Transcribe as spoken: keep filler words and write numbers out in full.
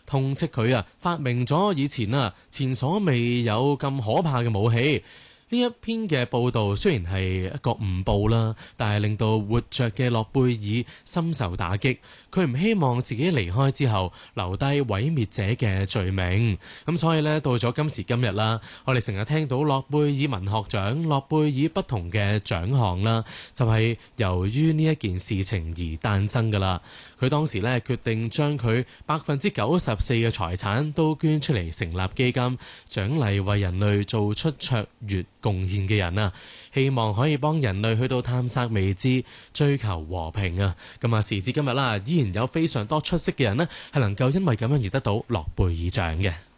痛斥佢啊發明咗以前啊前所未有咁可怕嘅武器。呢一篇嘅報導雖然係一個誤報啦，但係令到活着嘅諾貝爾深受打擊。佢唔希望自己離開之後留低毀滅者嘅罪名。咁所以呢，到咗今時今日啦，我哋成日聽到諾貝爾文學獎、諾貝爾不同嘅獎項啦，就係由於呢一件事情而誕生㗎啦。佢當時呢決定將佢百分之九十四嘅財產都捐出嚟成立基金，獎勵為人類做出卓越貢獻嘅人啊，希望可以幫人類去到探索未知，追求和平啊。咁啊，時至今日啦，依然有非常多出色嘅人呢，係能夠因為咁樣而得到諾貝爾獎嘅。